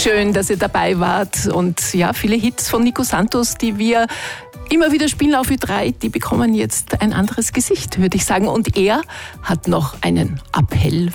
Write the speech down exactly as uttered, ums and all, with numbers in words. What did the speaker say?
Schön, dass ihr dabei wart. Und ja, viele Hits von Nico Santos, die wir immer wieder spielen auf Ö drei, die bekommen jetzt ein anderes Gesicht, würde ich sagen. Und er hat noch einen Appell